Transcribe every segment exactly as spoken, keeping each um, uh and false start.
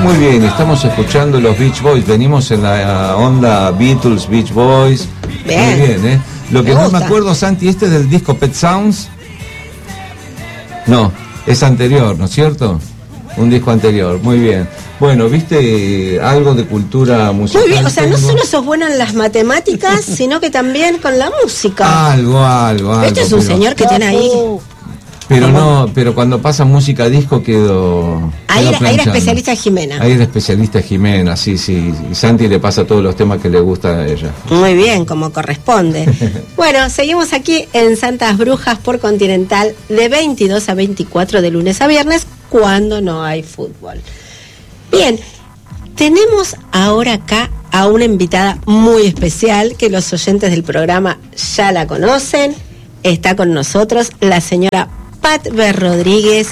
Muy bien, estamos escuchando los Beach Boys, venimos en la onda Beatles, Beach Boys. Bien. Muy bien, ¿eh? Lo que Me no gusta. me acuerdo, Santi, ¿este es del disco Pet Sounds? No, es anterior, ¿no es cierto? Un disco anterior, muy bien. Bueno, ¿viste eh, algo de cultura musical? Muy bien, o sea, no tengo? solo sos bueno en las matemáticas, sino que también con la música. Algo, algo, algo. Este es un pero- señor que tiene ahí. Pero no, pero cuando pasa música disco quedo... Ahí, quedo era- ahí era planchando. especialista Jimena. Ahí era especialista Jimena, sí, sí. Y Santi le pasa todos los temas que le gustan a ella. Muy bien, como corresponde. Bueno, seguimos aquí en Santas Brujas por Continental de veintidós a veinticuatro de lunes a viernes cuando no hay fútbol. Bien, tenemos ahora acá a una invitada muy especial que los oyentes del programa ya la conocen. Está con nosotros la señora Patbe Rodríguez,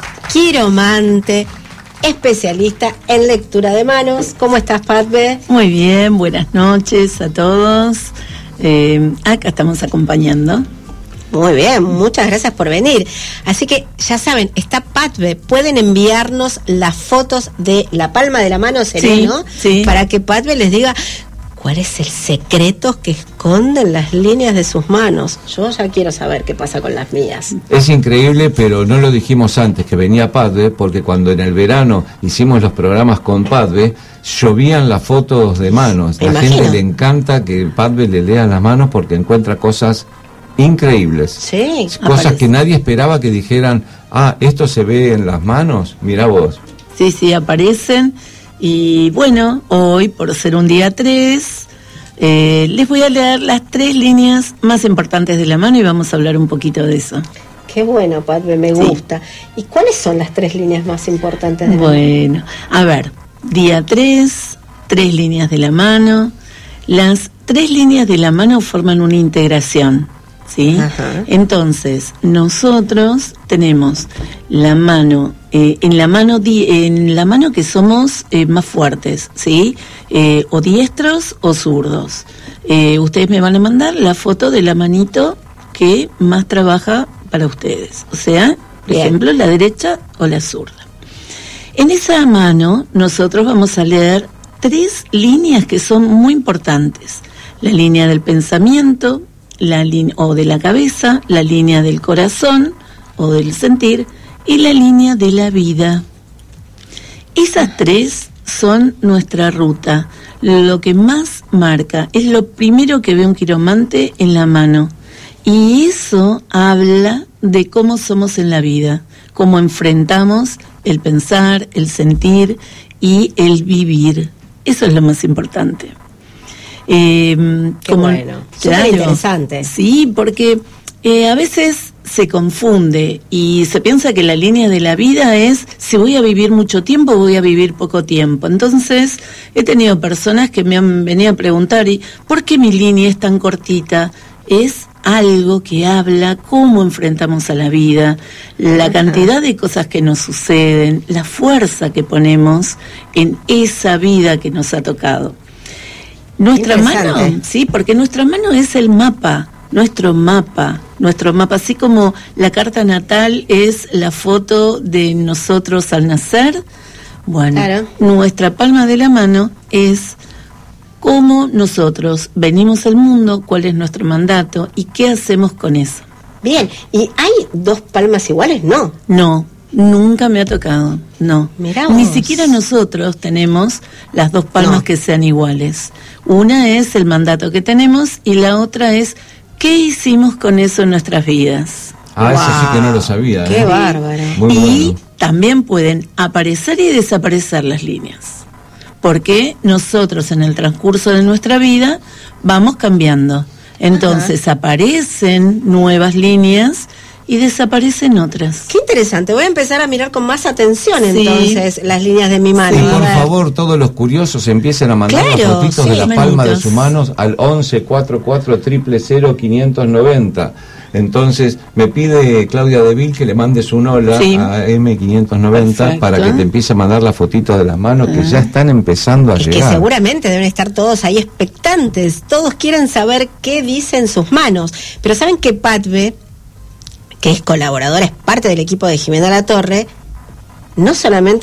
quiromante, especialista en lectura de manos. ¿Cómo estás, Patbe? Muy bien, buenas noches a todos. Eh, acá estamos acompañando. Muy bien, muchas gracias por venir. Así que ya saben, está Patbe, pueden enviarnos las fotos de la palma de la mano, sería, Sí, ¿no? sí. Para que Patbe les diga cuál es el secreto que esconden las líneas de sus manos. Yo ya quiero saber qué pasa con las mías. Es increíble, pero no lo dijimos antes que venía Padre, porque cuando en el verano hicimos los programas con Padre, llovían las fotos de manos. Me La imagino. gente le encanta que Padre le lea las manos porque encuentra cosas increíbles. Sí, Cosas aparece. que nadie esperaba que dijeran, ah, esto se ve en las manos, mirá vos. Sí, sí, aparecen. Y bueno, hoy, por ser un día tres, eh, les voy a leer las tres líneas más importantes de la mano y vamos a hablar un poquito de eso. Qué bueno, Patbe, me Sí. gusta. ¿Y cuáles son las tres líneas más importantes de la Bueno, a ver, día tres, tres líneas de la mano. Las tres líneas de la mano forman una integración, ¿sí? Ajá. Entonces, nosotros tenemos la mano, eh, en la mano di- en la mano que somos eh, más fuertes, ¿sí? Eh, o diestros o zurdos. Eh, ustedes me van a mandar la foto de la manito que más trabaja para ustedes. O sea, por Bien. ejemplo, la derecha o la zurda. En esa mano nosotros vamos a leer tres líneas que son muy importantes. La línea del pensamiento, la línea o de la cabeza, la línea del corazón o del sentir y la línea de la vida. Esas tres son nuestra ruta. Lo que más marca es lo primero que ve un quiromante en la mano. Y eso habla de cómo somos en la vida, cómo enfrentamos el pensar, el sentir y el vivir. Eso es lo más importante. Eh, Qué bueno, súper interesante. Sí, porque eh, a veces se confunde y se piensa que la línea de la vida es si voy a vivir mucho tiempo o voy a vivir poco tiempo. Entonces he tenido personas que me han venido a preguntar, ¿y por qué mi línea es tan cortita? Es algo que habla cómo enfrentamos a la vida, la Ajá. cantidad de cosas que nos suceden, la fuerza que ponemos en esa vida que nos ha tocado. Nuestra Interesante. mano, sí, porque nuestra mano es el mapa, nuestro mapa, nuestro mapa, así como la carta natal es la foto de nosotros al nacer, bueno, Claro. nuestra palma de la mano es cómo nosotros venimos al mundo, cuál es nuestro mandato y qué hacemos con eso. Bien, ¿y hay dos palmas iguales? No. No, nunca me ha tocado, no. Mirá Ni vos. siquiera nosotros tenemos las dos palmas No. que sean iguales. Una es el mandato que tenemos y la otra es qué hicimos con eso en nuestras vidas. Ah, eso sí Wow. que no lo sabía. Qué ¿eh? bárbaro. Muy y bueno. también pueden aparecer y desaparecer las líneas. Porque nosotros en el transcurso de nuestra vida vamos cambiando. Entonces aparecen nuevas líneas y desaparecen otras. Qué interesante. Voy a empezar a mirar con más atención Sí. entonces las líneas de mi mano. Y A por ver. favor, todos los curiosos empiecen a mandar Claro, las fotitos sí, de las palmas de manitos. sus manos al once cuarenta y cuatro cero cero quinientos noventa. Entonces, me pide Claudia Deville que le mandes un hola Sí. a eme quinientos noventa Perfecto. para que te empiece a mandar las fotitos de las manos que Ah. ya están empezando a Es que llegar. seguramente deben estar todos ahí expectantes. Todos quieren saber qué dicen sus manos. Pero saben que Patbe, que es colaboradora, es parte del equipo de Jimena La Torre, no solamente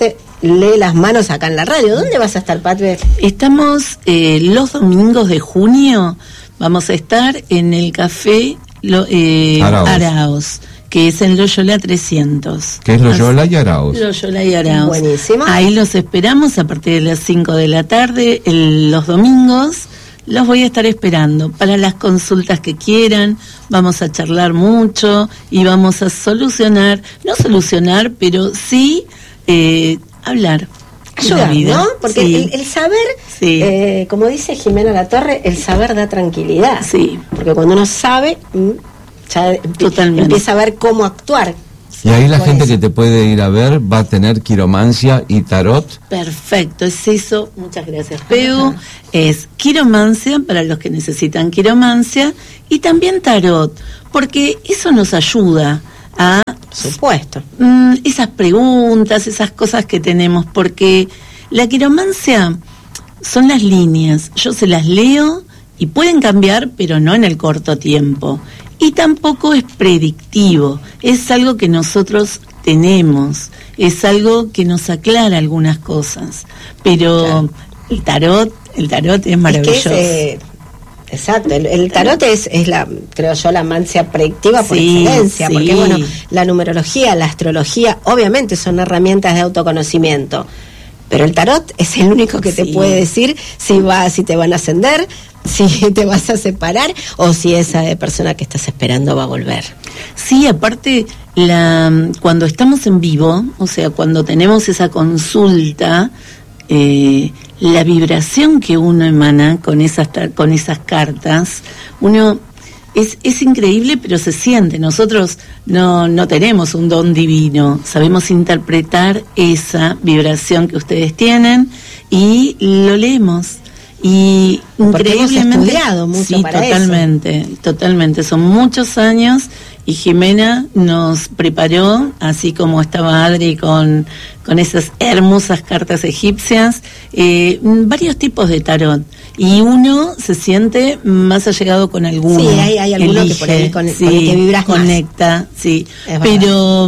lee las manos acá en la radio. ¿Dónde vas a estar, Patri? Estamos eh, los domingos de junio, vamos a estar en el Café lo, eh, Araos. Araos, que es en Loyola trescientos. Que es Loyola y Araos. Loyola y Araos. Buenísimo. Ahí los esperamos a partir de las cinco de la tarde, el, los domingos. Los voy a estar esperando para las consultas que quieran. Vamos a charlar mucho y vamos a solucionar, no solucionar, pero sí eh, hablar. Ayudar, ¿no? Porque sí. el, el saber, sí. eh, como dice Jimena Latorre, el saber da tranquilidad. Sí. Porque cuando uno sabe, ya Totalmente. empieza a ver cómo actuar. Y ahí la gente eso. que te puede ir a ver va a tener quiromancia y tarot. Perfecto, es eso. Muchas gracias, Peu. Es quiromancia para los que necesitan quiromancia y también tarot, porque eso nos ayuda a... Supuesto. Mmm, esas preguntas, esas cosas que tenemos, porque la quiromancia son las líneas. Yo se las leo y pueden cambiar, pero no en el corto tiempo. Y tampoco es predictivo, es algo que nosotros tenemos, es algo que nos aclara algunas cosas, pero claro. el tarot, el tarot es maravilloso. Es que es, eh, exacto, el, el tarot es, es la, creo yo, la mancia predictiva por sí, excelencia, sí. porque bueno, la numerología, la astrología, obviamente son herramientas de autoconocimiento, pero el tarot es el único que te sí. puede decir si va, si te van a ascender, si te vas a separar o si esa persona que estás esperando va a volver. Sí, aparte, la, cuando estamos en vivo, o sea, cuando tenemos esa consulta, eh, la vibración que uno emana con esas, con esas cartas, uno es, es increíble, pero se siente. Nosotros no, no tenemos un don divino, sabemos interpretar esa vibración que ustedes tienen y lo leemos. Y porque increíblemente hemos estudiado mucho sí, para totalmente, eso. totalmente, son muchos años y Jimena nos preparó, así como estaba Adri con, con esas hermosas cartas egipcias, eh, varios tipos de tarot, y uno se siente más allegado con alguno. Sí, hay, hay alguno elige, que por ahí con, sí, con el que vibras conecta, más. Sí, es pero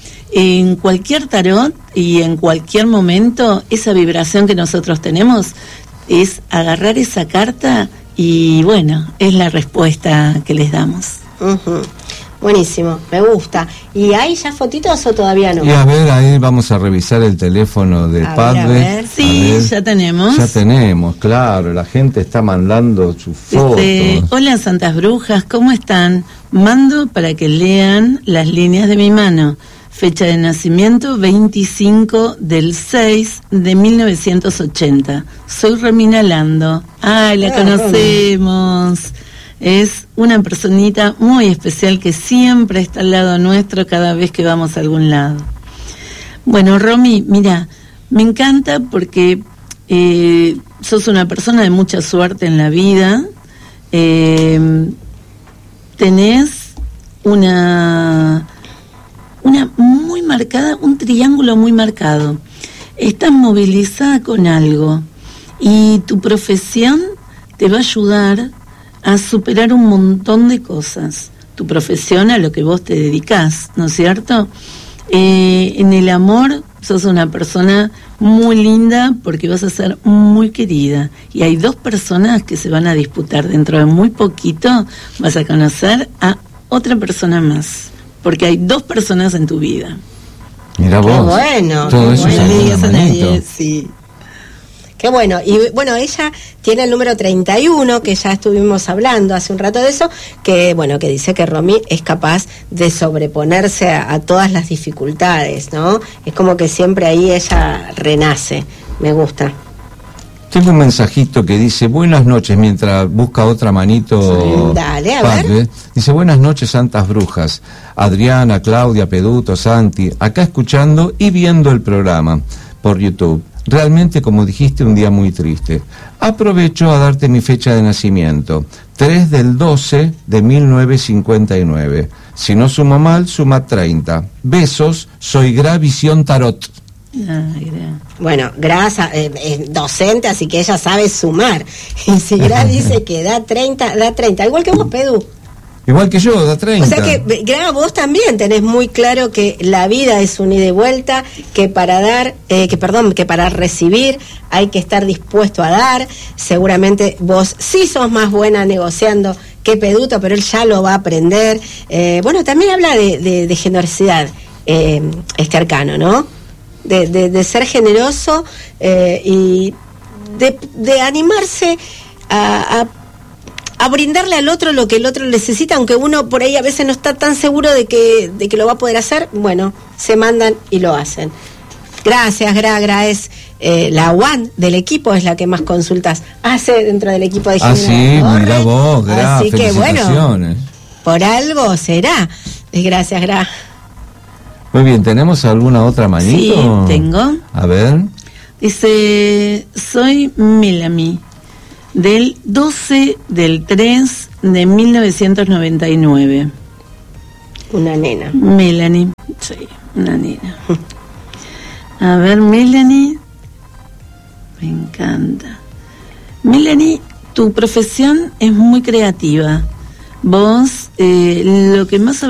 en cualquier tarot y en cualquier momento, esa vibración que nosotros tenemos es agarrar esa carta y bueno, es la respuesta que les damos. Uh-huh. Buenísimo, me gusta. ¿Y hay ya fotitos o todavía no? Y a ver, ahí vamos a revisar el teléfono de a Padre. Ver, a ver. Sí, a ver. ya tenemos. Ya tenemos, claro, la gente está mandando sus fotos. Este, hola Santas Brujas, ¿cómo están? Mando para que lean las líneas de mi mano. Fecha de nacimiento veinticinco del seis de mil novecientos ochenta. Soy Romina Lando. Ay, la ah, conocemos. Es una personita muy especial que siempre está al lado nuestro cada vez que vamos a algún lado. Bueno, Romy, mira, me encanta porque eh, sos una persona de mucha suerte en la vida. Eh, tenés una... una muy marcada, un triángulo muy marcado. Estás movilizada con algo y tu profesión te va a ayudar a superar un montón de cosas. Tu profesión, a lo que vos te dedicás, ¿no es cierto? Eh, en el amor sos una persona muy linda porque vas a ser muy querida. Y hay dos personas que se van a disputar. Dentro de muy poquito vas a conocer a otra persona más. Porque hay dos personas en tu vida. Mira vos. Qué bueno. Todo qué eso bueno. es No digas a nadie, sí. Qué bueno. Y bueno, ella tiene el número treinta y uno, que ya estuvimos hablando hace un rato de eso, que bueno, que dice que Romy es capaz de sobreponerse a, a todas las dificultades, ¿no? Es como que siempre ahí ella renace. Me gusta. Tengo un mensajito que dice, buenas noches, mientras busca otra manito. Dale, a padre. ver. Dice, buenas noches, Santas Brujas. Adriana, Claudia, Peduto, Santi, acá escuchando y viendo el programa por YouTube. Realmente, como dijiste, un día muy triste. Aprovecho a darte mi fecha de nacimiento, tres del doce de mil novecientos cincuenta y nueve. Si no sumo mal, suma treinta. Besos, soy Gra Visión Tarot. Ay, bueno, Gra eh, es docente, así que ella sabe sumar. Y si Gra dice que da treinta, da treinta. Igual que vos, Pedú. Igual que yo, da treinta. O sea que, Gra, vos también tenés muy claro que la vida es un ida y vuelta, que para dar, eh, que perdón, que para recibir hay que estar dispuesto a dar. Seguramente vos sí sos más buena negociando que Peduto, pero él ya lo va a aprender. Eh, bueno, también habla de, de, de generosidad, eh, este arcano, ¿no? De, de, de ser generoso eh, y de, de animarse a, a a brindarle al otro lo que el otro necesita, aunque uno por ahí a veces no está tan seguro de que, de que lo va a poder hacer. Bueno, se mandan y lo hacen. Gracias, Gra, Gra es eh, la one del equipo, es la que más consultas hace dentro del equipo de Ah, sí, mira vos, Gra, así que felicitaciones. Bueno, por algo será. Gracias, Gra. Muy bien, ¿tenemos alguna otra manito? Sí, tengo. A ver. Dice, soy Melanie, del doce del tres de mil novecientos noventa y nueve. Una nena. Melanie, sí, una nena. A ver, Melanie, me encanta. Melanie, tu profesión es muy creativa. Vos, eh, lo que más